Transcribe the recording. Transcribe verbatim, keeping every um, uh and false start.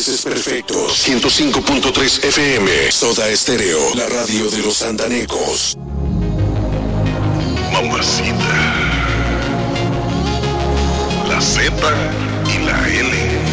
meses perfectos. ciento cinco punto tres F M. Soda Estéreo, la radio de los santanecos. Mamacita. La Z y la L.